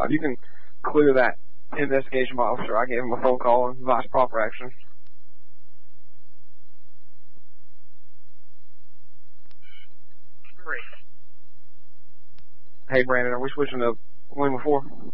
5. You can clear that investigation by officer. I gave him a phone call and advised proper action. Hey, Brandon, are we switching to Lima 4?